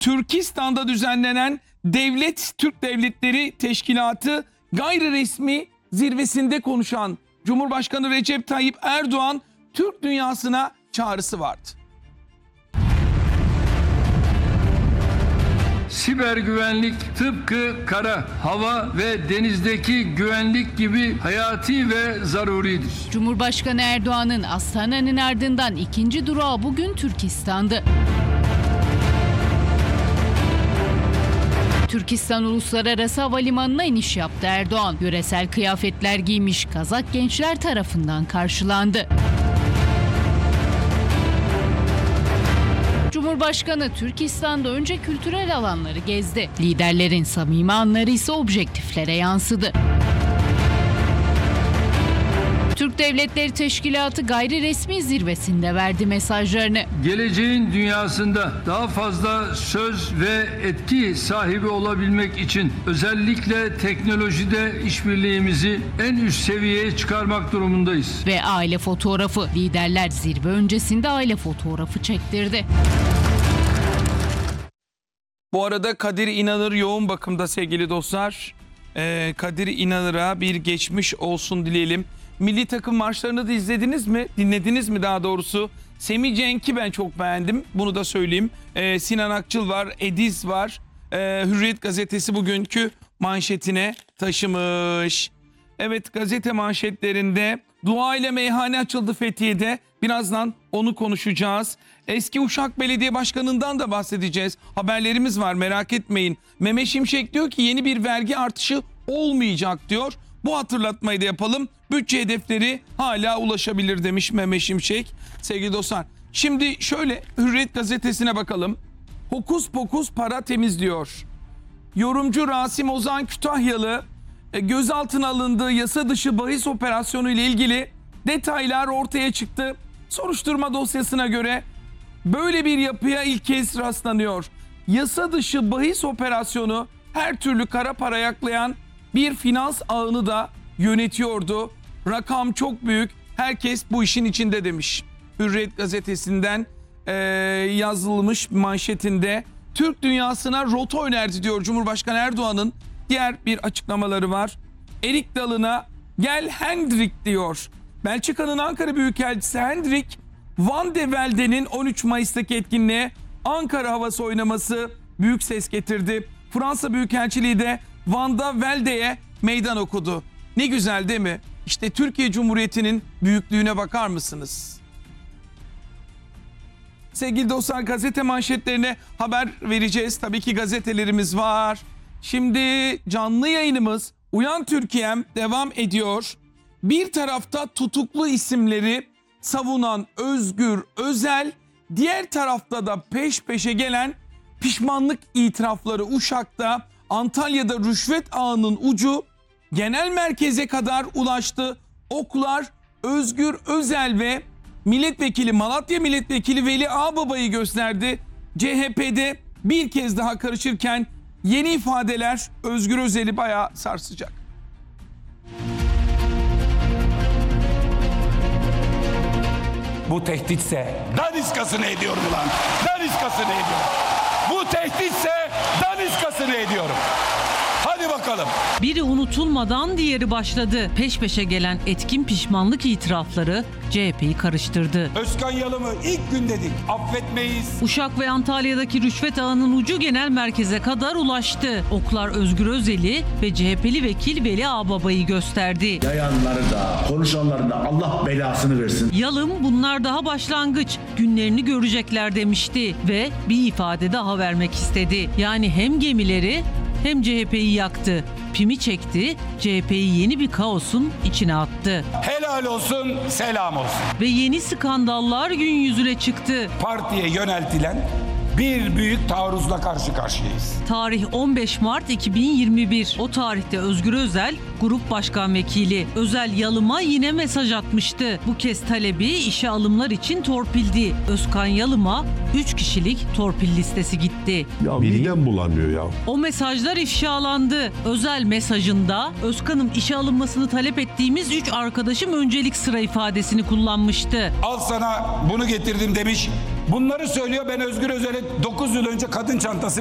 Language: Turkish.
Türkistan'da düzenlenen Türk Devletleri Teşkilatı gayri resmi zirvesinde konuşan Cumhurbaşkanı Recep Tayyip Erdoğan Türk dünyasına çağrısı vardı. Siber güvenlik tıpkı kara, hava ve denizdeki güvenlik gibi hayati ve zaruridir. Cumhurbaşkanı Erdoğan'ın Astana'nın ardından ikinci durağı bugün Türkistan'dı. Türkistan Uluslararası Havalimanı'na iniş yaptı Erdoğan. Yöresel kıyafetler giymiş Kazak gençler tarafından karşılandı. Cumhurbaşkanı Türkistan'da önce kültürel alanları gezdi. Liderlerin samimi anları ise objektiflere yansıdı. Türk Devletleri Teşkilatı gayri resmi zirvesinde verdi mesajlarını. Geleceğin dünyasında daha fazla söz ve etki sahibi olabilmek için özellikle teknolojide işbirliğimizi en üst seviyeye çıkarmak durumundayız. Ve aile fotoğrafı. Liderler zirve öncesinde aile fotoğrafı çektirdi. Bu arada Kadir İnanır yoğun bakımda sevgili dostlar. Kadir İnanır'a bir geçmiş olsun dileyelim. Milli takım maçlarını da izlediniz mi? Dinlediniz mi daha doğrusu? Semih Cenk'i ben çok beğendim. Bunu da söyleyeyim. Sinan Akçıl var, Ediz var. Hürriyet gazetesi bugünkü manşetine taşımış. Evet, gazete manşetlerinde dua ile meyhane açıldı Fethiye'de. Birazdan onu konuşacağız. Eski Uşak Belediye Başkanı'ndan da bahsedeceğiz. Haberlerimiz var, merak etmeyin. Mehmet Şimşek diyor ki yeni bir vergi artışı olmayacak diyor. Bu hatırlatmayı da yapalım. Bütçe hedefleri hala ulaşabilir demiş Mehmet Şimşek. Sevgili dostlar, şimdi şöyle Hürriyet gazetesine bakalım. Hokus pokus para temizliyor. Yorumcu Rasim Ozan Kütahyalı gözaltına alındığı yasa dışı bahis operasyonu ile ilgili detaylar ortaya çıktı. Soruşturma dosyasına göre böyle bir yapıya ilk kez rastlanıyor. Yasa dışı bahis operasyonu her türlü kara para yaklayan bir finans ağını da yönetiyordu. Rakam çok büyük. Herkes bu işin içinde demiş. Hürriyet gazetesinden yazılmış manşetinde Türk dünyasına rota önerdi diyor Cumhurbaşkanı Erdoğan'ın. Diğer bir açıklamaları var. Erik dalına gel Hendrik diyor. Belçika'nın Ankara Büyükelçisi Hendrik, Van de Velde'nin 13 Mayıs'taki etkinliğe Ankara havası oynaması büyük ses getirdi. Fransa Büyükelçiliği de Van'da Velde'ye meydan okudu. Ne güzel değil mi? İşte Türkiye Cumhuriyeti'nin büyüklüğüne bakar mısınız? Sevgili dostlar, gazete manşetlerine haber vereceğiz. Tabii ki gazetelerimiz var. Şimdi canlı yayınımız Uyan Türkiye'm devam ediyor. Bir tarafta tutuklu isimleri savunan Özgür Özel, diğer tarafta da peş peşe gelen pişmanlık itirafları Uşak'ta, Antalya'da rüşvet ağının ucu genel merkeze kadar ulaştı. Oklar Özgür Özel ve Malatya Milletvekili Veli Ağbaba'yı gösterdi. CHP'de bir kez daha karışırken yeni ifadeler Özgür Özel'i bayağı sarsacak. Bu tehditse daniskasını ediyorum ulan. Daniskasını ediyorum. Bu tehditse daniskasını ediyorum. Hadi bakalım. Biri unutulmadan diğeri başladı. Peş peşe gelen etkin pişmanlık itirafları CHP'yi karıştırdı. Özkan Yalım'ı ilk gün dedik, affetmeyiz. Uşak ve Antalya'daki rüşvet ağının ucu genel merkeze kadar ulaştı. Oklar Özgür Özel'i ve CHP'li vekil Veli Ağbaba'yı gösterdi. Yayanları da, konuşanları da Allah belasını versin. Yalım bunlar daha başlangıç, günlerini görecekler demişti ve bir ifade daha vermek istedi. Yani hem gemileri hem CHP'yi yaktı. Pimi çekti, CHP'yi yeni bir kaosun içine attı. Helal olsun, selam olsun. Ve yeni skandallar gün yüzüne çıktı. Partiye yöneltilen bir büyük taarruzla karşı karşıyayız. Tarih 15 Mart 2021. O tarihte Özgür Özel, grup başkan vekili. Özel Yalım'a yine mesaj atmıştı. Bu kez talebi işe alımlar için torpildi. Özkan Yalım'a 3 kişilik torpil listesi gitti. Ya midem bulanıyor ya. O mesajlar ifşalandı. Özel mesajında Özkan'ım işe alınmasını talep ettiğimiz 3 arkadaşım öncelik sıra ifadesini kullanmıştı. Al sana bunu getirdim demiş. Bunları söylüyor. Ben Özgür Özel'e 9 yıl önce kadın çantası